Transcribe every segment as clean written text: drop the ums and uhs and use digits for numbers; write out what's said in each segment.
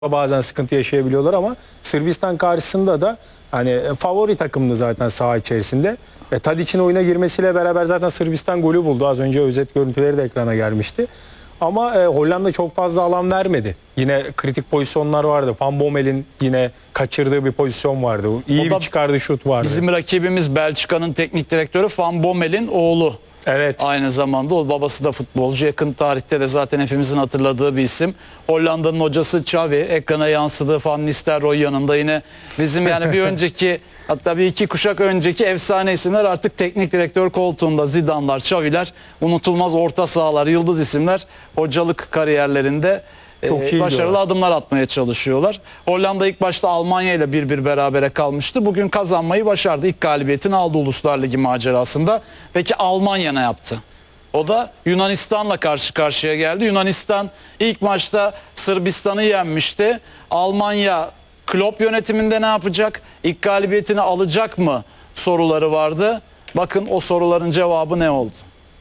bazen sıkıntı yaşayabiliyorlar ama Sırbistan karşısında da hani favori takımdı zaten saha içerisinde. Tadic'in oyuna girmesiyle beraber zaten Sırbistan golü buldu. Az önce özet görüntüleri de ekrana gelmişti. Ama Hollanda çok fazla alan vermedi. Yine kritik pozisyonlar vardı. Van Bommel'in yine kaçırdığı bir pozisyon vardı. İyi bir çıkardığı şut vardı. Bizim rakibimiz Belçika'nın teknik direktörü Van Bommel'in oğlu. Evet. Aynı zamanda o babası da futbolcu. Yakın tarihte de zaten hepimizin hatırladığı bir isim. Hollanda'nın hocası Xavi, ekrana yansıdığı Van Nistelrooy yanında yine bizim yani bir önceki hatta bir iki kuşak önceki efsane isimler artık teknik direktör koltuğunda. Zidane'lar, Xavi'ler, unutulmaz orta sahalar, yıldız isimler hocalık kariyerlerinde çok başarılı adımlar atmaya çalışıyorlar. Hollanda ilk başta Almanya ile 1-1 berabere kalmıştı. Bugün kazanmayı başardı. İlk galibiyetini aldı Uluslar Ligi macerasında. Peki Almanya ne yaptı? O da Yunanistan'la karşı karşıya geldi. Yunanistan ilk maçta Sırbistan'ı yenmişti. Almanya Klopp yönetiminde ne yapacak? İlk galibiyetini alacak mı? Soruları vardı. Bakın o soruların cevabı ne oldu?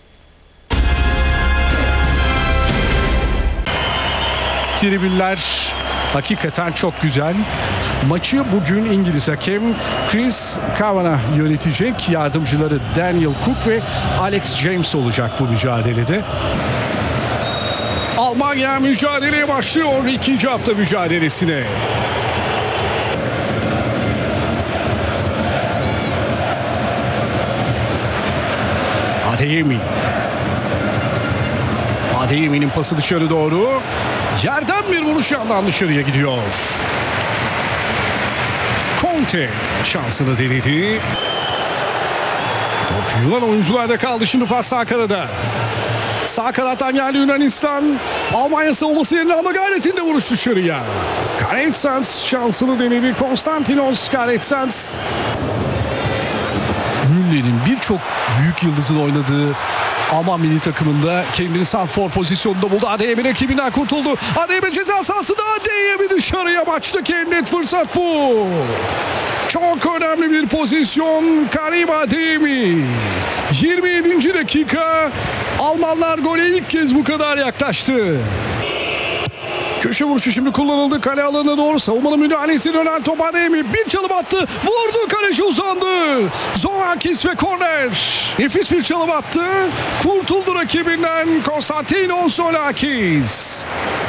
Tribünler hakikaten çok güzel. Maçı bugün İngiliz hakem Chris Kavanagh yönetecek. Yardımcıları Daniel Cook ve Alex James olacak bu mücadelede. Almanya mücadeleye başlıyor ikinci hafta mücadelesine. Adeyemi. Adeyemi'nin pası dışarı doğru. Yerden bir vuruş yandan dışarıya gidiyor. Conte şansını denedi. Top Yunan oyuncularda kaldı. Şimdi pas sağ kanada. Sağ kanattan geldi Yunanistan. Almanya savunması yerine ama gayretinde vuruş dışarıya. Karetsens şansını denedi. Konstantinos Karetsens. Müller'in birçok büyük yıldızın oynadığı Alman milli takımında kendini santrfor pozisyonunda buldu. Adeyemi rakibinden kurtuldu. Adeyemi ceza sahasında, Adeyemi dışarıya, maçtaki en net fırsat bu. Çok önemli bir pozisyon. Karim Adeyemi. 27. dakika. Almanlar gole ilk kez bu kadar yaklaştı. Köşe vuruşu şimdi kullanıldı. Kale alanına doğru savunmanın müdahalesi dönen top Adeyemi. Bir çalım attı. Vurdu. Kaleci uzandı. Zorakis ve korner. Nefis bir çalım attı. Kurtuldu rakibinden Konstantinos Zorakis.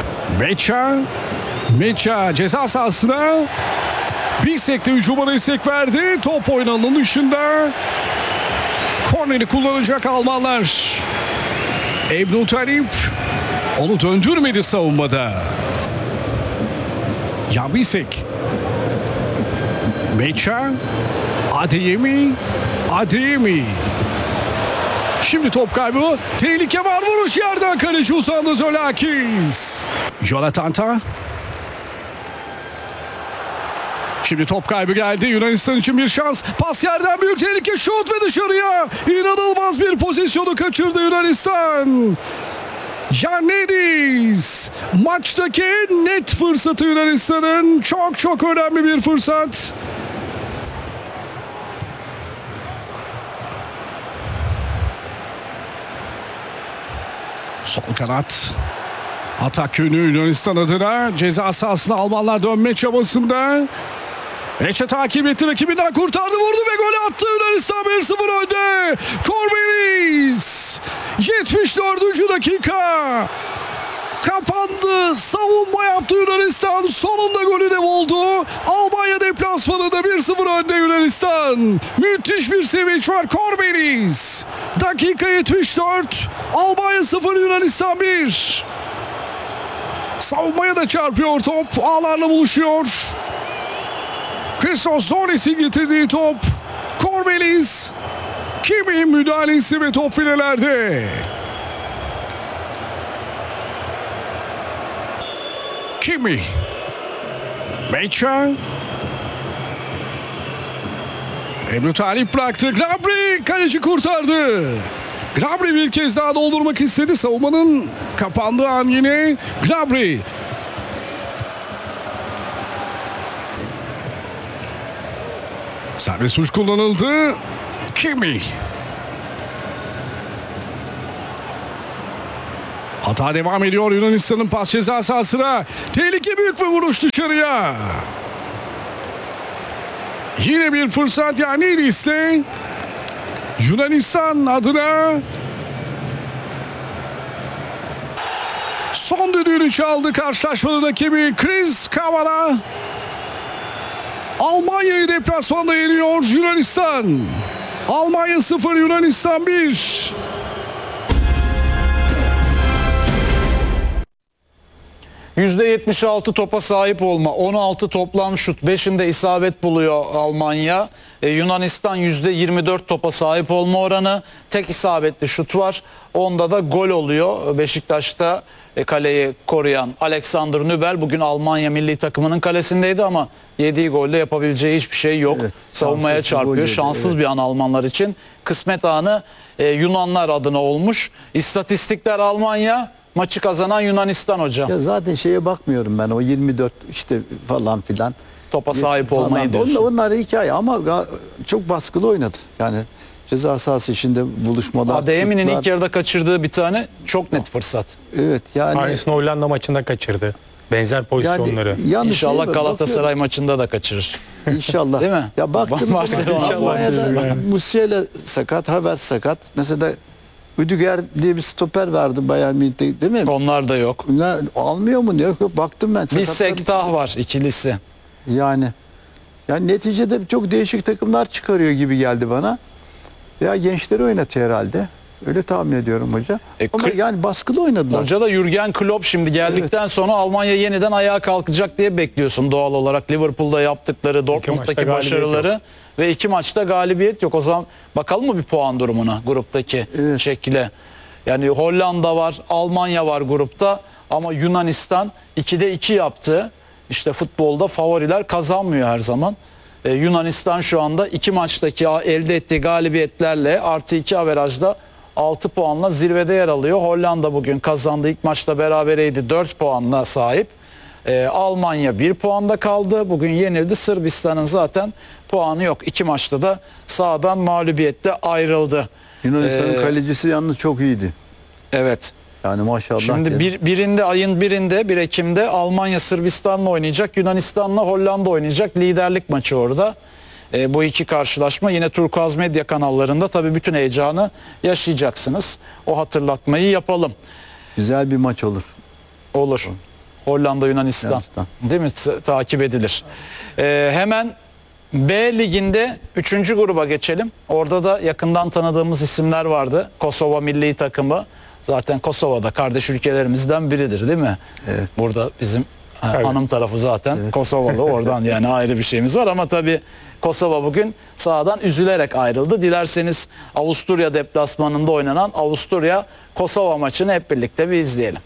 Meça ceza sahasına. Bir sekte hücuma destek verdi. Top oynananın dışında. Korneri kullanacak Almanlar. Ebnu Talip onu döndürmedi savunmada. Yambisek. Meça. Adeyemi. Şimdi top kaybı. Tehlike var. Vuruş yerden, kaleci uzandı Zorakis. Jonathan Tah. Şimdi top kaybı geldi. Yunanistan için bir şans. Pas yerden, büyük tehlike, şut ve dışarıya. İnanılmaz bir pozisyonu kaçırdı Yunanistan. Yanidis. Maçtaki en net fırsatı Yunanistan'ın. Çok önemli bir fırsat. Sol kanat. Atak yönü Yunanistan adına. Ceza sahasına Almanlar dönme çabasında. Meça takip etti, rakibinden kurtardı, vurdu ve gol attı. Yunanistan 1-0 önde. Korbelis. 74. dakika. Kapandı. Savunma yaptı Yunanistan. Sonunda golü de buldu. Almanya deplasmanında 1-0 önde Yunanistan. Müthiş bir sevinç var. Korbelis. Dakika 74. Almanya 0, Yunanistan 1. Savunmaya da çarpıyor top. Ağlarla buluşuyor. Christos Zoris'in getirdiği top. Korbelis. Kimin müdahalesi ve top filelerde. Kimi. Meça. Ebru Talip bıraktı. Gnabry kaleci kurtardı. Gnabry bir kez daha doldurmak istedi. Savunmanın kapandığı an yine Gnabry. Serbest vuruş kullanıldı. Kimi. Hata devam ediyor Yunanistan'ın pas ceza sahasına. Tehlike büyük ve vuruş dışarıya. Yine bir fırsat yani liste. Yunanistan adına son düdüğünü çaldı karşılaşmanın rakibi Chris Kavala. Almanya'yı deplasmanda yeniyor Yunanistan. Almanya 0, Yunanistan 1. %76 topa sahip olma, 16 toplam şut, 5'inde isabet buluyor Almanya. Yunanistan %24 topa sahip olma oranı, tek isabetli şut var. Onda da gol oluyor. Beşiktaş'ta kaleyi koruyan Alexander Nübel bugün Almanya milli takımının kalesindeydi ama yediği golle yapabileceği hiçbir şey yok. Evet, Savunmaya şanssız bir gol çarpıyor. yedi, Şanssız evet. bir an Almanlar için. Kısmet anı Yunanlar adına olmuş. İstatistikler Almanya, maçı kazanan Yunanistan hocam. Ya zaten şeye bakmıyorum ben, o 24 işte falan filan. Topa sahip olmayı Falan. diyorsun. Onlar hikaye ama çok baskılı oynadı. Yani ceza sahası içinde buluşmalar. Adeyemi'nin şutlar. ilk yarıda kaçırdığı bir tane çok net fırsat. Evet yani. Aynısını Hollanda maçında kaçırdı. Benzer pozisyonları. Yani İnşallah şeye Galatasaray bakıyorum. maçında da kaçırır. İnşallah. Değil mi? Ya baktığımız Barcelona zaman Almanya'da inşallah. Musiala sakat, Havertz sakat. Mesela Rüdiger diye bir stoper vardı Bayern Münih'te, değil mi? Onlar da yok. Bunlar almıyor mu? Yok. Baktım ben. Bir sakatlar- Sektah var ikilisi. Yani neticede çok değişik takımlar çıkarıyor gibi geldi bana. Ya gençleri oynatıyor herhalde. Öyle tahmin ediyorum hoca. Ama yani baskılı oynadılar. Hoca da Jürgen Klopp şimdi geldikten sonra Almanya yeniden ayağa kalkacak diye bekliyorsun doğal olarak. Liverpool'da yaptıkları, Dortmund'daki galibiyet başarıları ve 2 maçta galibiyet yok. O zaman bakalım mı bir puan durumuna gruptaki Evet. şekle. Yani Hollanda var, Almanya var grupta ama Yunanistan 2'de 2 yaptı. İşte futbolda favoriler kazanmıyor her zaman. Yunanistan şu anda 2 maçtaki elde ettiği galibiyetlerle artı 2 averajda 6 puanla zirvede yer alıyor. Hollanda bugün kazandı. İlk maçta berabereydi. 4 puanla sahip. Almanya 1 puanda kaldı. Bugün yenildi. Sırbistan'ın zaten puanı yok. 2 maçta da sahadan mağlubiyetle ayrıldı. Yunanistan'ın kalecisi yalnız çok iyiydi. Evet. Yani maşallah. Şimdi diyelim. ayın birinde 1 Ekim'de Almanya Sırbistan'la oynayacak. Yunanistan'la Hollanda oynayacak. Liderlik maçı orada. Bu iki karşılaşma yine Turkuaz Medya kanallarında, tabii bütün heyecanı yaşayacaksınız. O hatırlatmayı yapalım. Güzel bir maç olur. Olur. Hollanda Yunanistan. Yunanistan. Değil mi? Takip edilir. Hemen B liginde 3. gruba geçelim. Orada da yakından tanıdığımız isimler vardı. Kosova milli takımı. Zaten Kosova'da kardeş ülkelerimizden biridir, değil mi? Evet. Burada bizim Tabii. hanım tarafı zaten Evet. Kosovalı, oradan yani ayrı bir şeyimiz var ama tabii Kosova bugün sahadan üzülerek ayrıldı. Dilerseniz Avusturya deplasmanında oynanan Avusturya Kosova maçını hep birlikte bir izleyelim.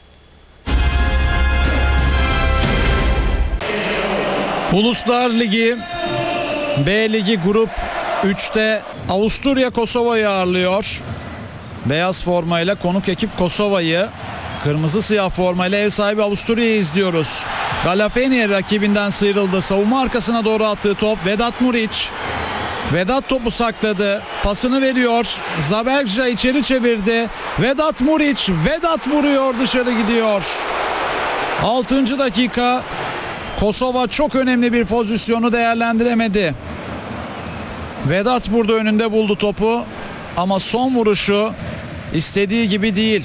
Uluslar Ligi B Ligi grup 3'te Avusturya Kosova'yı ağırlıyor. Beyaz formayla konuk ekip Kosova'yı, kırmızı siyah formayla ev sahibi Avusturya'yı izliyoruz. Galapeni rakibinden sıyrıldı. Savunma arkasına doğru attığı top Vedat Muriç. Vedat topu sakladı. Pasını veriyor. Zaberja içeri çevirdi. Vedat Muriç. Vedat vuruyor, dışarı gidiyor. 6. dakika. Kosova çok önemli bir pozisyonu değerlendiremedi. Vedat burada önünde buldu topu ama son vuruşu istediği gibi değil.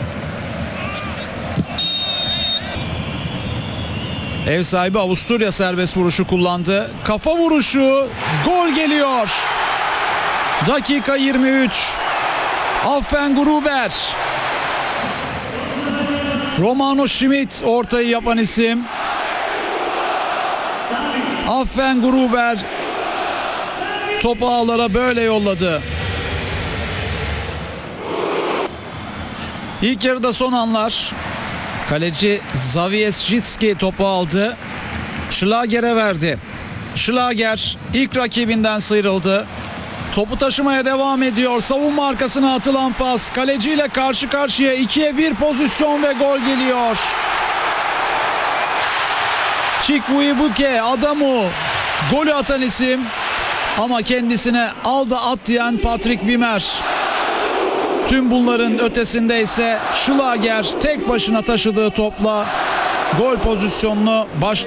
Ev sahibi Avusturya serbest vuruşu kullandı. Kafa vuruşu, gol geliyor. Dakika 23. Affen Gruber. Romano Schmidt ortayı yapan isim. Affen Gruber topu ağlara böyle yolladı. İlk yarıda son anlar. Kaleci Zawieszczycki topu aldı. Schlager'e verdi. Schlager ilk rakibinden sıyrıldı. Topu taşımaya devam ediyor. Savunma arkasına atılan pas. Kaleciyle karşı karşıya 2'ye 1 pozisyon ve gol geliyor. Çikbuibuke Adamu golü atan isim ama kendisine al da at diyen Patrick Wimmer. Tüm bunların ötesinde ise Schlager tek başına taşıdığı topla gol pozisyonunu başlattı.